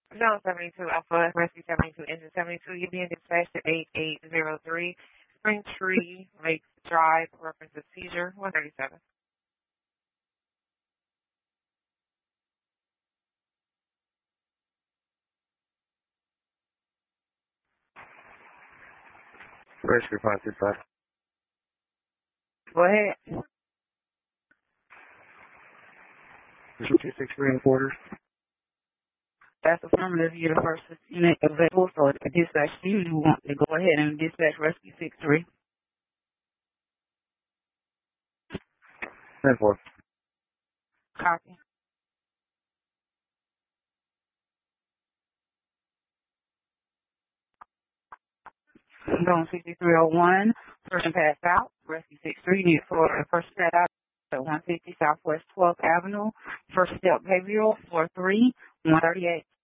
Zone 72 Alpha, Rescue 72, Engine 72, you're being dispatched to 8803 Spring Tree Lake Drive, reference to seizure 137. Rescue 525. Go ahead. 263 in quarters. That's affirmative. You're the first unit available, so the dispatch you want to go ahead and dispatch Rescue 63. 10-4. Copy. Zone 6301, person passed out. Rescue 63, unit for the person passed out at 150 Southwest 12th Avenue. First step behavioral, floor 3, 138.